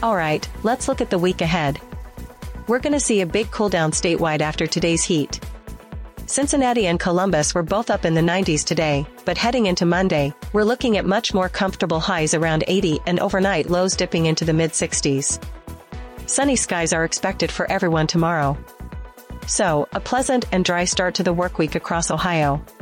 Alright, let's look at the week ahead. We're gonna see a big cooldown statewide after today's heat. Cincinnati and Columbus were both up in the 90s today, but heading into Monday, we're looking at much more comfortable highs around 80 and overnight lows dipping into the mid-60s. Sunny skies are expected for everyone tomorrow. So, a pleasant and dry start to the work week across Ohio.